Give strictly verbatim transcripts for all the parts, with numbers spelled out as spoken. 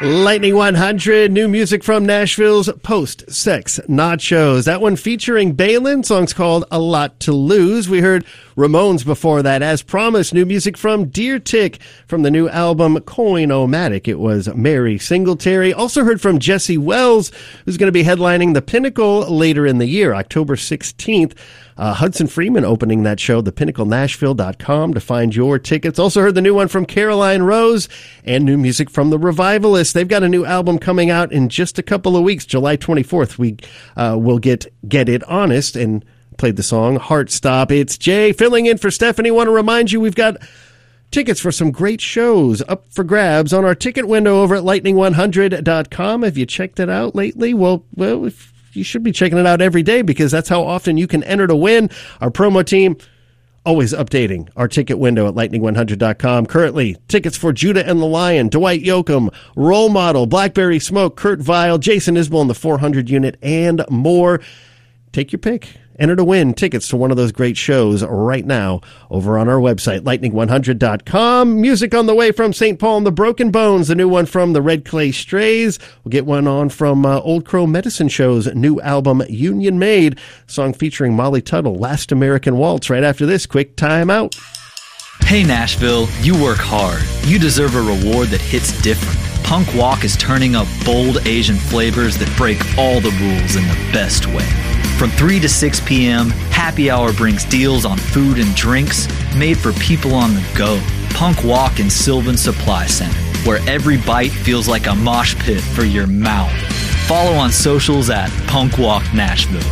Lightning one hundred, new music from Nashville's Post-Sex Nachos. That one featuring Balin, song's called A Lot to Lose. We heard Ramones before that. As promised, new music from Deer Tick from the new album Coin-O-Matic. It was Mary Singletary. Also heard from Jesse Wells, who's going to be headlining The Pinnacle later in the year, October sixteenth. Uh, Hudson Freeman opening that show, the pinnacle nashville dot com to find your tickets. Also heard the new one from Caroline Rose and new music from The Revivalists. They've got a new album coming out in just a couple of weeks. July twenty-fourth, we uh, will get Get It Honest and played the song Heart Stop. It's Jay filling in for Stephanie. Want to remind you we've got tickets for some great shows up for grabs on our ticket window over at lightning one hundred dot com. Have you checked it out lately? Well, well, if you should be checking it out every day because that's how often you can enter to win. Our promo team always updating our ticket window at lightning one hundred dot com. Currently, tickets for Judah and the Lion, Dwight Yoakam, Role Model, Blackberry Smoke, Kurt Vile, Jason Isbell in the four hundred unit, and more. Take your pick. Enter to win tickets to one of those great shows right now over on our website, lightning one hundred dot com. Music on the way from Saint Paul and the Broken Bones, the new one from the Red Clay Strays. We'll get one on from uh, Old Crow Medicine Show's new album, Union Made, song featuring Molly Tuttle, Last American Waltz. Right after this, quick time out. Hey Nashville, you work hard. You deserve a reward that hits different. Punk Walk is turning up bold Asian flavors that break all the rules in the best way. From three to six p.m., Happy Hour brings deals on food and drinks made for people on the go. Punk Walk in Sylvan Supply Center, where every bite feels like a mosh pit for your mouth. Follow on socials at Punk Walk Nashville.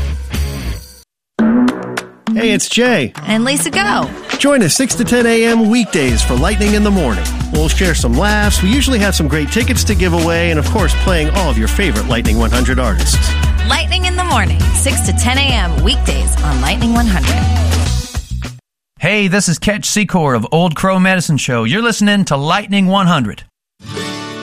Hey, it's Jay. And Lisa Go. Join us six to ten a.m. weekdays for Lightning in the Morning. We'll share some laughs. We usually have some great tickets to give away and, of course, playing all of your favorite Lightning one hundred artists. Lightning in the Morning, six to ten a.m. weekdays on Lightning one hundred. Hey, this is Ketch Secor of Old Crow Medicine Show. You're listening to Lightning one hundred.